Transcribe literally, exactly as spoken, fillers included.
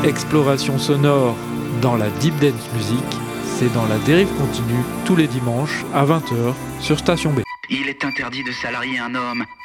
Exploration sonore dans la Deep Dance Music, c'est dans la dérive continue tous les dimanches à vingt heures sur Station B. Il est interdit de salarier un homme